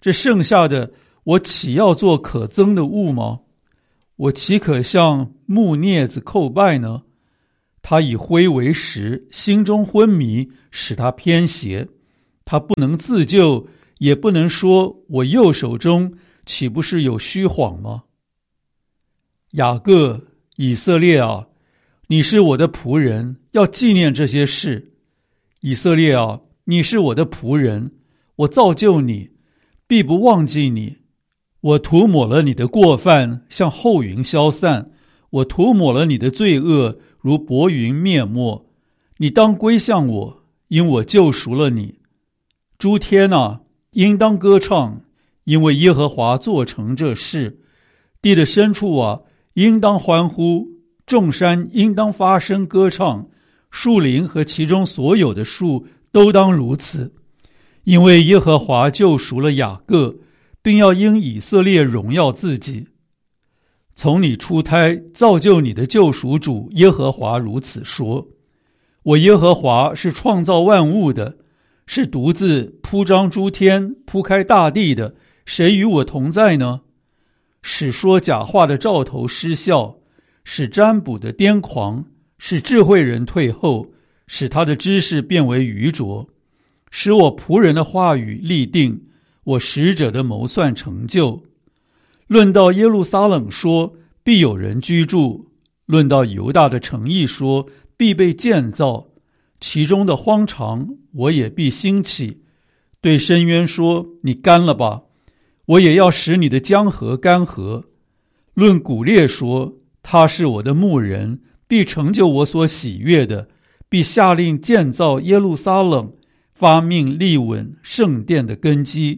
这剩下的我岂要做可憎的物吗？我岂可向木镊子叩拜呢？他以灰为食，心中昏迷，使他偏斜。他不能自救，也不能说我右手中岂不是有虚谎吗？雅各，以色列啊，你是我的仆人，要纪念这些事。以色列啊，你是我的仆人，我造就你，必不忘记你。我涂抹了你的过犯，像后云消散；我涂抹了你的罪恶，如薄云灭没。你当归向我，因我救赎了你。诸天啊，应当歌唱，因为耶和华做成这事。地的深处啊，应当欢呼，众山应当发声歌唱，树林和其中所有的树都当如此。因为耶和华救赎了雅各，并要因以色列荣耀自己。从你出胎造就你的救赎主耶和华如此说：我耶和华是创造万物的，是独自铺张诸天、铺开大地的，谁与我同在呢？使说假话的兆头失效，使占卜的癫狂，使智慧人退后，使他的知识变为愚拙，使我仆人的话语立定，我使者的谋算成就。论到耶路撒冷说，必有人居住；论到犹大的城邑说，必被建造。其中的荒场，我也必兴起。对深渊说，你干了吧，我也要使你的江河干涸。论古列说，他是我的牧人，必成就我所喜悦的，必下令建造耶路撒冷，发命立稳圣殿的根基。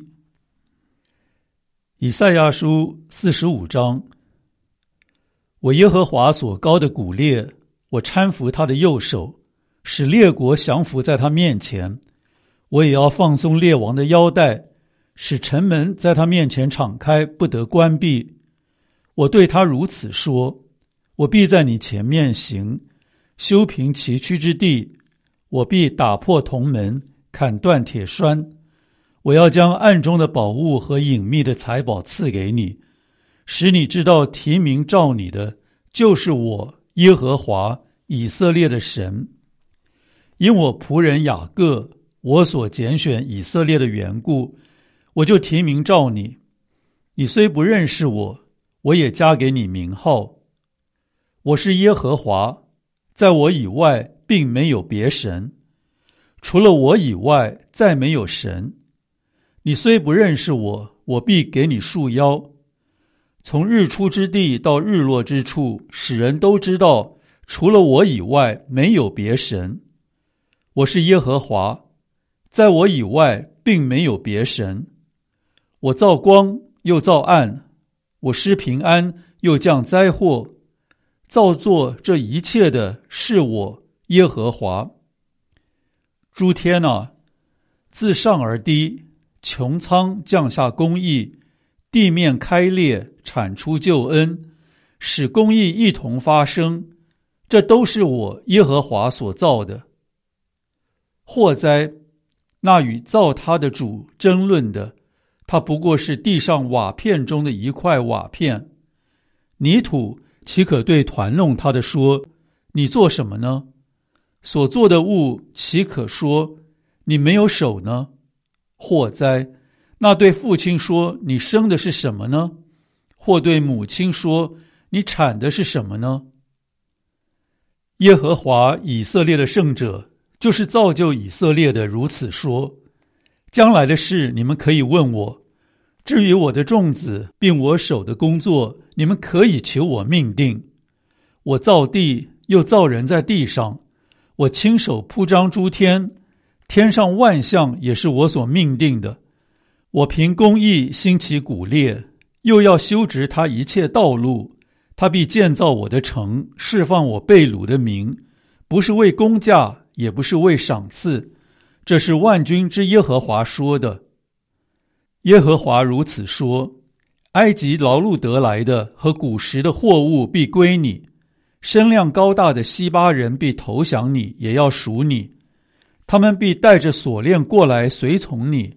以赛亚书四十五章。我耶和华所膏的古列，我搀扶他的右手，使列国降服在他面前。我也要放松列王的腰带，使城门在他面前敞开，不得关闭。我对他如此说：我必在你前面行，修平崎岖之地。我必打破铜门，砍断铁栓。我要将暗中的宝物和隐秘的财宝赐给你，使你知道提名召你的就是我耶和华以色列的神。因我仆人雅各，我所拣选以色列的缘故，我就提名召你。你虽不认识我，我也加给你名号。我是耶和华，在我以外并没有别神，除了我以外再没有神。你虽不认识我，我必给你束腰。从日出之地到日落之处，使人都知道，除了我以外没有别神。我是耶和华，在我以外并没有别神。我造光又造暗，我施平安又降灾祸，造作这一切的是我耶和华。诸天啊，自上而低，穹苍降下公义，地面开裂，产出救恩，使公义一同发生，这都是我耶和华所造的。祸哉，那与造他的主争论的，他不过是地上瓦片中的一块瓦片。泥土岂可对团弄他的说，你做什么呢？所做的物岂可说，你没有手呢？祸哉，那对父亲说，你生的是什么呢？或对母亲说，你产的是什么呢？耶和华以色列的圣者，就是造就以色列的，如此说：将来的事你们可以问我，至于我的众子并我手的工作，你们可以求我命定。我造地，又造人在地上，我亲手铺张诸天，天上万象也是我所命定的。我凭公义兴起古列，又要修直他一切道路。他必建造我的城，释放我被掳的民，不是为公价，也不是为赏赐，这是万军之耶和华说的。耶和华如此说：埃及劳碌得来的和古时的货物必归你，身量高大的西巴人必投降你，也要属你。他们必带着锁链过来随从你，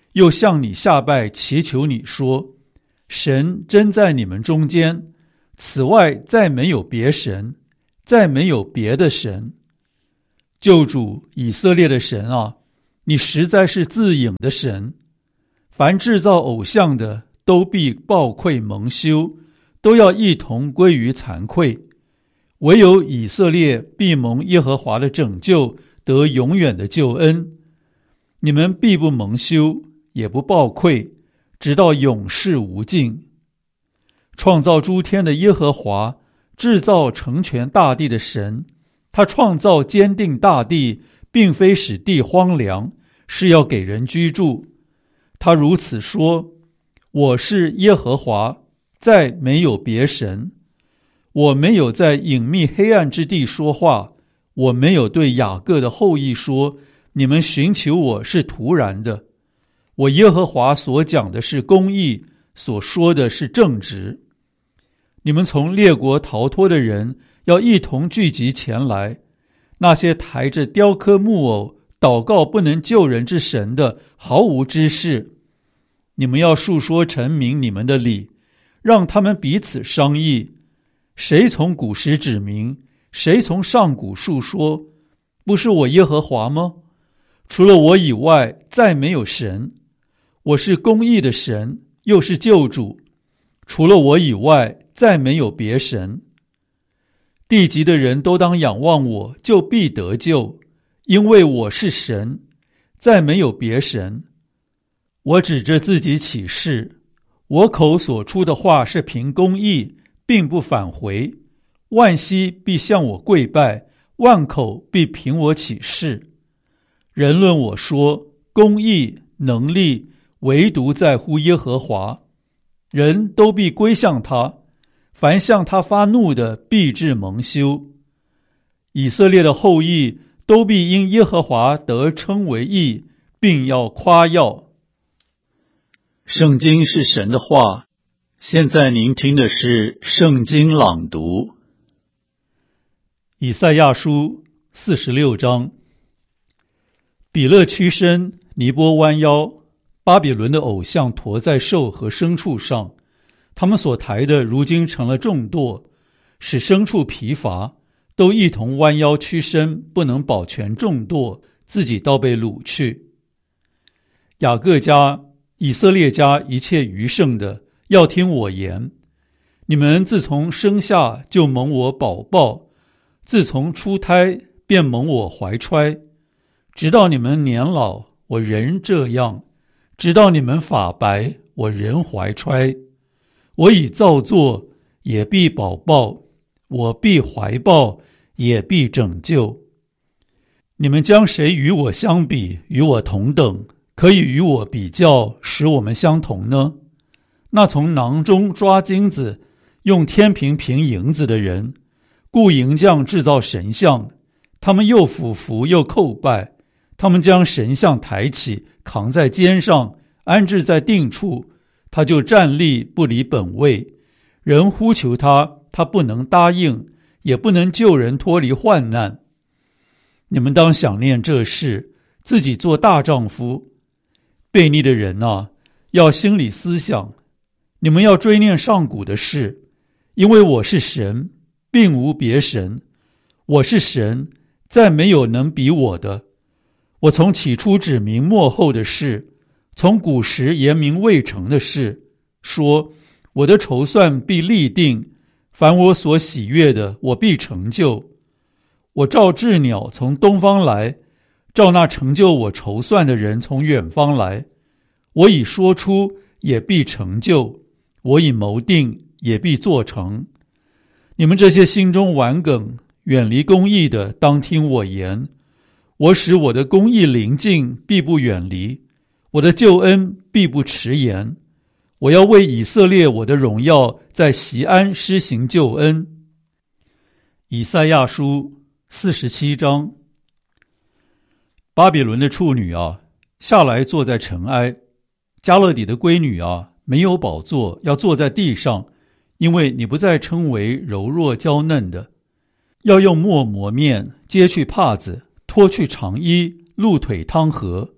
又向你下拜祈求你说，神真在你们中间，此外再没有别神，再没有别的神。救主以色列的神啊，你实在是自隐的神，凡制造偶像的都必暴愧蒙羞，都要一同归于惭愧，唯有以色列必蒙耶和华的拯救，得永远的救恩。你们必不蒙羞，也不暴愧，直到永世无尽。创造诸天的耶和华，制造成全大地的神，他创造坚定大地，并非使地荒凉，是要给人居住。他如此说，我是耶和华，再没有别神。我没有在隐秘黑暗之地说话，我没有对雅各的后裔说，你们寻求我是徒然的。我耶和华所讲的是公义，所说的是正直。你们从列国逃脱的人要一同聚集前来，那些抬着雕刻木偶祷告不能救人之神的毫无知识。你们要述说陈明你们的理，让他们彼此商议。谁从古时指明，谁从上古述说，不是我耶和华吗？除了我以外，再没有神。我是公义的神，又是救主，除了我以外，再没有别神。地极的人都当仰望我，就必得救，因为我是神，再没有别神。我指着自己起誓，我口所出的话是凭公义，并不返回。万膝必向我跪拜，万口必凭我起誓。人论我说，公义能力唯独在乎耶和华，人都必归向他，凡向他发怒的必致蒙羞。以色列的后裔都必因耶和华得称为义，并要夸耀。圣经是神的话，现在您听的是圣经朗读。以赛亚书四十六章。比勒屈身，尼波弯腰，巴比伦的偶像驮在兽和牲畜上，他们所抬的如今成了重垛，使牲畜疲乏，都一同弯腰屈身，不能保全重垛，自己倒被掳去。雅各家、以色列家一切余剩的，要听我言。你们自从生下就蒙我保抱，自从出胎便蒙我怀揣，直到你们年老，我仍这样；直到你们发白，我仍怀揣。我已造作，也必保抱；我必怀抱，也必拯救。你们将谁与我相比，与我同等，可以与我比较，使我们相同呢？那从囊中抓金子，用天平平银子的人，雇银匠制造神像，他们又俯伏又叩拜，他们将神像抬起，扛在肩上，安置在定处，他就站立不离本位。人呼求他，他不能答应，也不能救人脱离患难。你们当想念这事，自己做大丈夫。悖逆的人啊，要心里思想，你们要追念上古的事，因为我是神，并无别神。我是神，再没有能比我的。我从起初指明末后的事，从古时言明未成的事，说我的筹算必立定，凡我所喜悦的，我必成就。我召鸷鸟从东方来，召那成就我筹算的人从远方来。我已说出，也必成就；我已谋定，也必做成。你们这些心中顽梗、远离公义的，当听我言。我使我的公义临近，必不远离；我的救恩必不迟延。我要为以色列我的荣耀，在锡安施行救恩。以赛亚书四十七章。巴比伦的处女啊，下来坐在尘埃；迦勒底的闺女啊，没有宝座，要坐在地上，因为你不再称为柔弱娇嫩的。要用墨磨面，揭去帕子，脱去长衣，露腿汤和。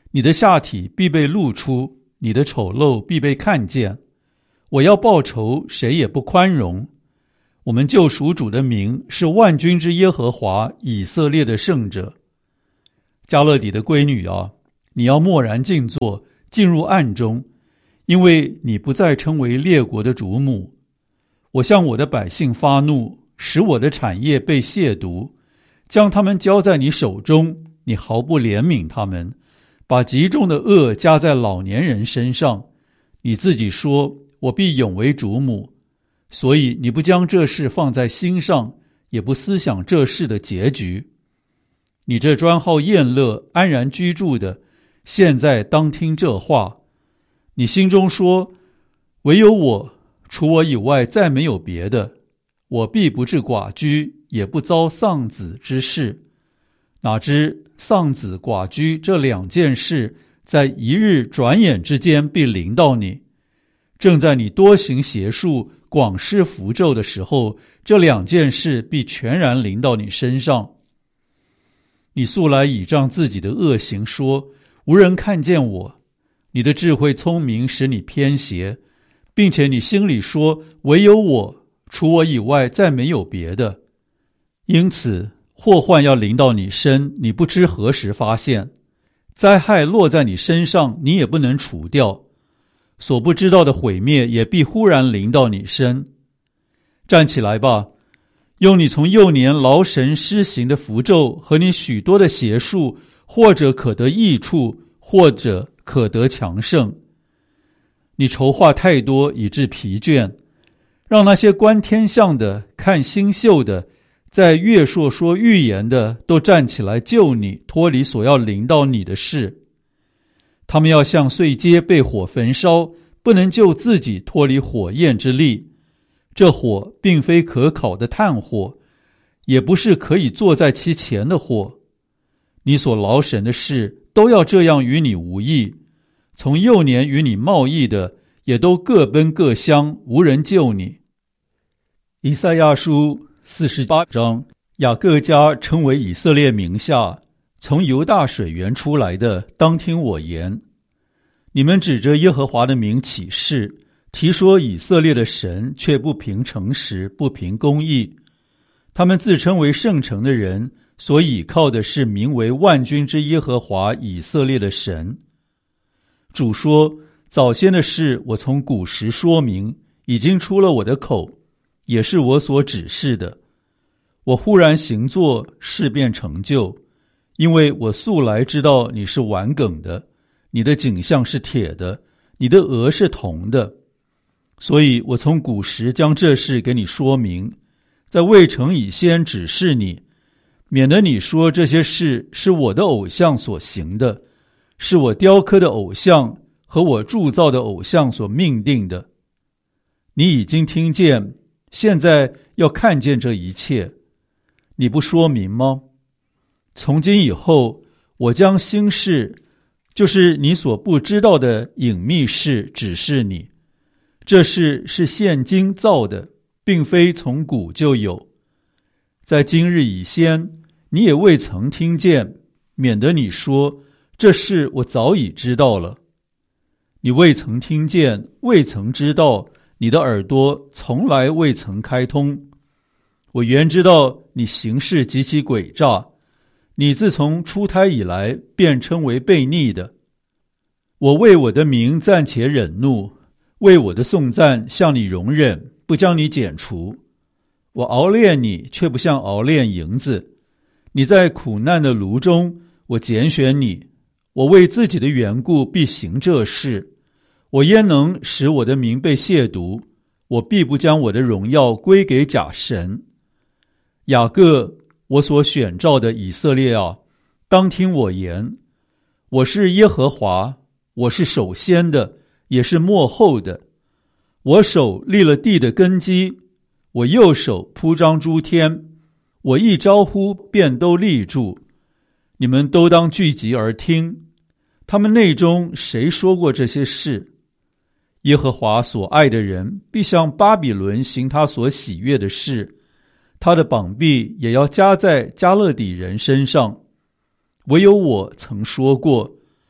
你的下体必被露出，你的丑陋必被看见。我要报仇，谁也不宽容。我们救赎主的名是万军之耶和华，以色列的圣者。迦勒底的闺女啊，你要默然静坐，进入暗中，因为你不再称为列国的主母。我向我的百姓发怒，使我的产业被亵渎，将他们交在你手中，你毫不怜悯他们，把极重的恶加在老年人身上。你自己说，我必永为主母，所以你不将这事放在心上，也不思想这事的结局。你这专好宴乐、安然居住的，现在当听这话。你心中说，唯有我，除我以外再没有别的，我必不至寡居，也不遭丧子之事。哪知丧子寡居这两件事，在一日转眼之间必临到你。正在你多行邪术、广施符咒的时候，这两件事必全然临到你身上。你素来倚仗自己的恶行说，无人看见我。你的智慧聪明使你偏邪，并且你心里说，唯有我，除我以外再没有别的。因此祸患要临到你身，你不知何时发现；灾害落在你身上，你也不能除掉。所不知道的毁灭也必忽然临到你身。站起来吧，用你从幼年劳神施行的符咒和你许多的邪术，或者可得益处，或者可得强盛。你筹划太多以致疲倦，让那些观天象的、看星宿的、在月朔说预言的都站起来救你，脱离所要临到你的事。他们要像碎秸被火焚烧，不能救自己脱离火焰之力。这火并非可烤的炭火，也不是可以坐在其前的火。你所劳神的事都要这样与你无益。从幼年与你贸易的，也都各奔各乡，无人救你。以赛亚书四十八章，雅各家称为以色列名下，从犹大水源出来的，当听我言。你们指着耶和华的名起誓，提说以色列的神，却不凭诚实，不凭公义。他们自称为圣城的人，所倚靠的是名为万军之耶和华以色列的神。主说，早先的事我从古时说明，已经出了我的口，也是我所指示的。我忽然行作，事便成就，因为我素来知道你是顽梗的，你的颈项是铁的，你的额是铜的。所以我从古时将这事给你说明，在未成以先指示你，免得你说这些事是我的偶像所行的，是我雕刻的偶像和我铸造的偶像所命定的。你已经听见，现在要看见这一切，你不说明吗？从今以后，我将新事，就是你所不知道的隐秘事指示你。这事是现今造的，并非从古就有。在今日以先，你也未曾听见，免得你说，这事我早已知道了。你未曾听见，未曾知道，你的耳朵从来未曾开通。我原知道你行事极其诡诈，你自从出胎以来，便称为悖逆的。我为我的名暂且忍怒，为我的颂赞向你容忍，不将你剪除。我熬炼你，却不像熬炼银子。你在苦难的炉中，我拣选你。我为自己的缘故必行这事。我焉能使我的名被亵渎？我必不将我的荣耀归给假神。雅各，我所选召的以色列啊，当听我言。我是耶和华，我是首先的，也是末后的。我手立了地的根基，我右手铺张诸天。我一招呼，便都立住。你们都当聚集而听。他们内中谁说过这些事？耶和华所爱的人必向巴比伦行他所喜悦的事，他的膀臂也要加在加勒底人身上。唯有我曾说过，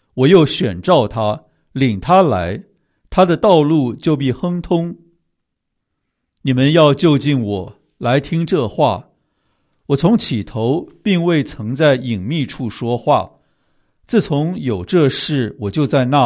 我又选召他，领他来，他的道路就必亨通。你们要就近我，来听这话。我从起头并未曾在隐秘处说话，自从有这事，我就在那